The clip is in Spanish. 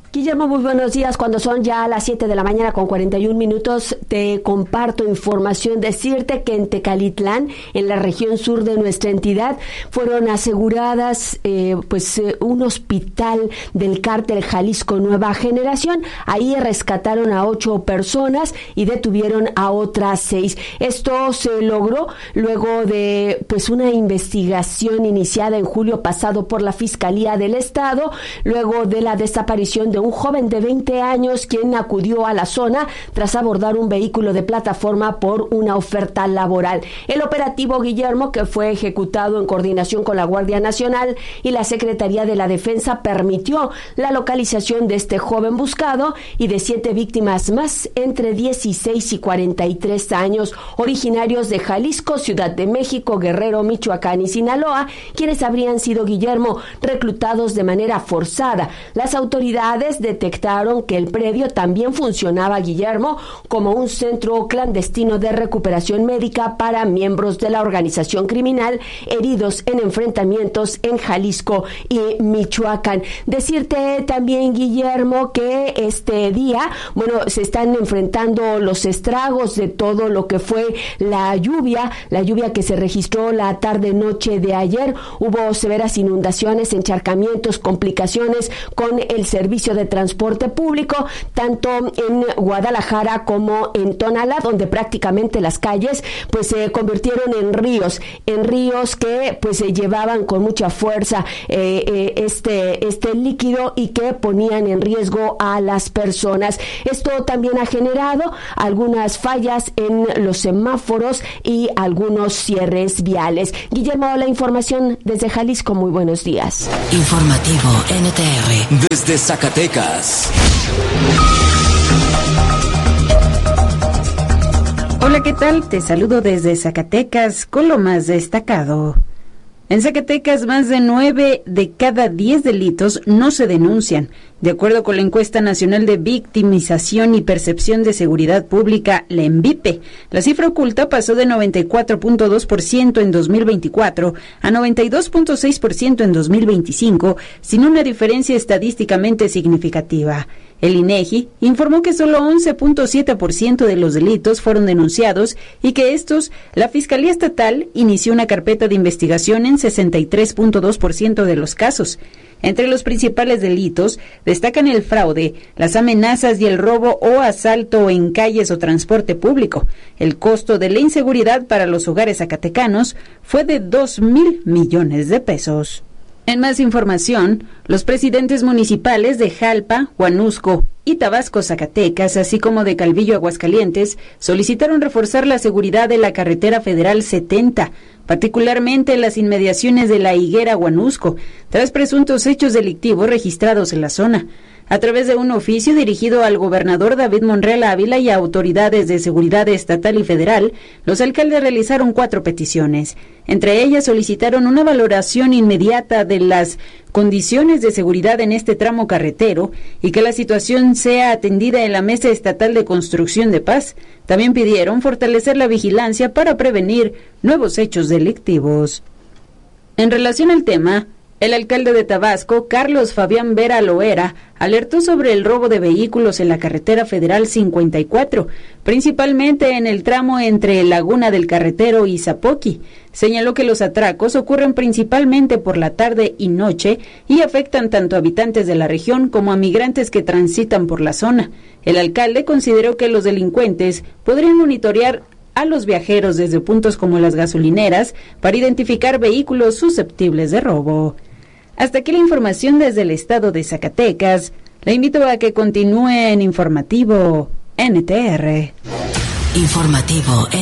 Guillermo, muy buenos días. Cuando son ya las 7 de la mañana con 41 minutos, te comparto información. Decirte que en Tecalitlán, en la región sur de nuestra entidad, fueron aseguradas un hospital del cártel Jalisco Nueva Generación. Ahí rescataron a 8 personas y detuvieron a otras 6. Esto se logró luego de una investigación iniciada en julio pasado por la Fiscalía del Estado, luego de la desaparición de un joven de 20 años quien acudió a la zona tras abordar un vehículo de plataforma por una oferta laboral. El operativo, Guillermo, que fue ejecutado en coordinación con la Guardia Nacional y la Secretaría de la Defensa, permitió la localización de este joven buscado y de 7 víctimas más entre 16 y 43 años, originarios de Jalisco, Ciudad de México, Guerrero, Michoacán y Sinaloa, quienes habrían sido, Guillermo, reclutados de manera forzada. Las autoridades detectaron que el predio también funcionaba, Guillermo, como un centro clandestino de recuperación médica para miembros de la organización criminal heridos en enfrentamientos en Jalisco y Michoacán. Decirte también, Guillermo, que este día, se están enfrentando los estragos de todo lo que fue la lluvia que se registró la tarde-noche de ayer. Hubo severas inundaciones, encharcamientos, complicaciones con el servicio de transporte público, tanto en Guadalajara como en Tonalá, donde prácticamente las calles se convirtieron en ríos que se llevaban con mucha fuerza este líquido y que ponían en riesgo a las personas. Esto también ha generado algunas fallas en los semáforos y algunos cierres viales. Guillermo, la información desde Jalisco. Muy buenos días. Informativo NTR desde Zacatecas. Hola, ¿qué tal? Te saludo desde Zacatecas con lo más destacado. En Zacatecas, más de 9 de cada 10 delitos no se denuncian. De acuerdo con la encuesta nacional de victimización y percepción de seguridad pública, la ENVIPE, la cifra oculta pasó de 94.2% en 2024 a 92.6% en 2025, sin una diferencia estadísticamente significativa. El INEGI informó que solo 11.7% de los delitos fueron denunciados y que la Fiscalía Estatal inició una carpeta de investigación en 63.2% de los casos. Entre los principales delitos destacan el fraude, las amenazas y el robo o asalto en calles o transporte público. El costo de la inseguridad para los hogares zacatecanos fue de 2,000 millones de pesos. En más información, los presidentes municipales de Jalpa, Huanusco y Tabasco, Zacatecas, así como de Calvillo, Aguascalientes, solicitaron reforzar la seguridad de la carretera federal 70, particularmente en las inmediaciones de La Higuera, Huanusco, tras presuntos hechos delictivos registrados en la zona. A través de un oficio dirigido al gobernador David Monreal Ávila y a autoridades de seguridad estatal y federal, los alcaldes realizaron 4 peticiones. Entre ellas solicitaron una valoración inmediata de las condiciones de seguridad en este tramo carretero y que la situación sea atendida en la Mesa Estatal de Construcción de Paz. También pidieron fortalecer la vigilancia para prevenir nuevos hechos delictivos. En relación al tema, el alcalde de Tabasco, Carlos Fabián Vera Loera, alertó sobre el robo de vehículos en la carretera federal 54, principalmente en el tramo entre Laguna del Carretero y Zapoqui. Señaló que los atracos ocurren principalmente por la tarde y noche y afectan tanto a habitantes de la región como a migrantes que transitan por la zona. El alcalde consideró que los delincuentes podrían monitorear a los viajeros desde puntos como las gasolineras para identificar vehículos susceptibles de robo. Hasta aquí la información desde el estado de Zacatecas. Le invito a que continúe en Informativo NTR. Informativo